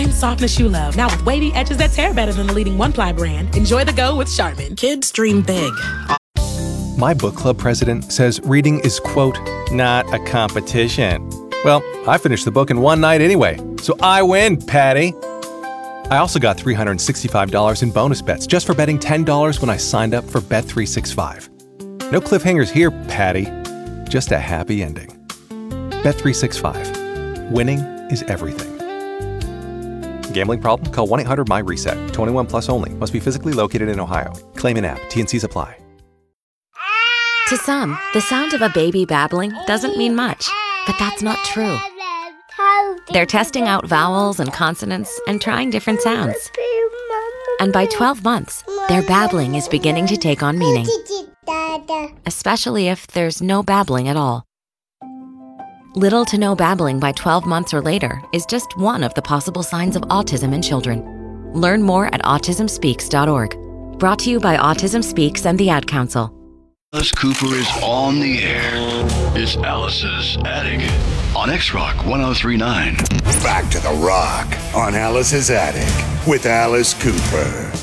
same softness you love, now with wavy edges that tear better than the leading one-ply brand. Enjoy the go with Charmin. Kids dream big. My book club president says reading is, quote, not a competition. Well, I finished the book in one night anyway, so I win, Patty. I also got $365 in bonus bets just for betting $10 when I signed up for Bet365. No cliffhangers here, Patty. Just a happy ending. Bet365. Winning is everything. Gambling problem? Call 1-800-MY-RESET. 21 plus only. Must be physically located in Ohio. Claim in app. T&Cs apply. To some, the sound of a baby babbling doesn't mean much, but that's not true. They're testing out vowels and consonants and trying different sounds. And by 12 months, their babbling is beginning to take on meaning, especially if there's no babbling at all. Little to no babbling by 12 months or later is just one of the possible signs of autism in children. Learn more at autismspeaks.org. Brought to you by Autism Speaks and the Ad Council. Alice Cooper is on the air. It's Alice's Attic on X-Rock 103.9. Back to the rock on Alice's Attic with Alice Cooper.